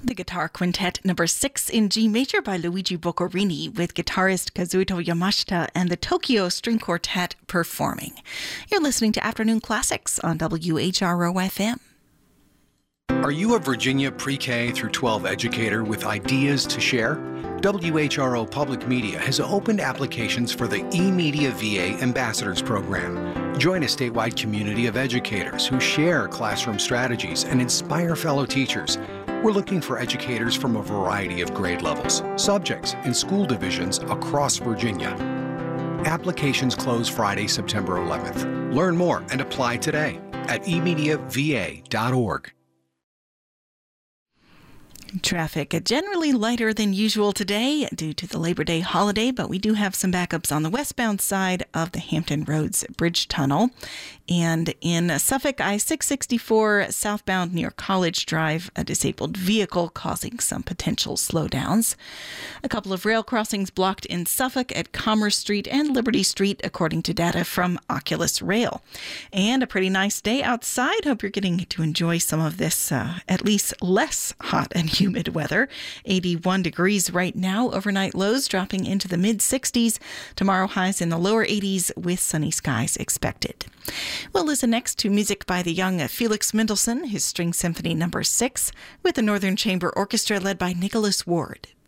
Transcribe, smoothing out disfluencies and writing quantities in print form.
The Guitar Quintet number 6 in G major by Luigi Boccherini with guitarist Kazuto Yamashita and the Tokyo String Quartet performing. You're listening to Afternoon Classics on WHRO-FM. Are you a Virginia pre-K through 12 educator with ideas to share? WHRO Public Media has opened applications for the eMedia VA Ambassadors Program. Join a statewide community of educators who share classroom strategies and inspire fellow teachers. We're looking for educators from a variety of grade levels, subjects, and school divisions across Virginia. Applications close Friday, September 11th. Learn more and apply today at emediava.org. Traffic generally lighter than usual today due to the Labor Day holiday, but we do have some backups on the westbound side of the Hampton Roads Bridge Tunnel. And in Suffolk, I-664 southbound near College Drive, a disabled vehicle causing some potential slowdowns. A couple of rail crossings blocked in Suffolk at Commerce Street and Liberty Street, according to data from Oculus Rail. And a pretty nice day outside. Hope you're getting to enjoy some of this at least less hot and humid weather. 81 degrees right now. Overnight lows dropping into the mid-60s. Tomorrow highs in the lower 80s with sunny skies expected. We'll listen next to music by the young Felix Mendelssohn, his String Symphony No. 6, with the Northern Chamber Orchestra led by Nicholas Ward.